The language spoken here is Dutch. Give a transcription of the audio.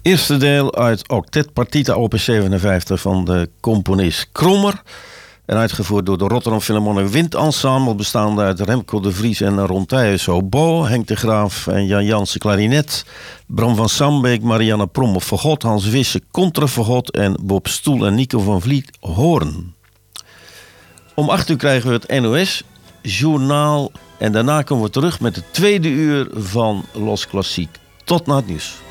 Eerste deel uit Octet Partita op 57 van de componist Krommer. En uitgevoerd door de Rotterdam Philharmonic Windensemble, bestaande uit Remco de Vries en Ron Thijs oboe, Henk de Graaf en Jan Jansen klarinet, Bram van Sambeek, Marianne Prom op fagot, Hans Wisse contrafagot en Bob Stoel en Nico van Vliet hoorn. Om 8 uur krijgen we het NOS-journaal en daarna komen we terug met het tweede uur van Los Klassiek. Tot na het nieuws.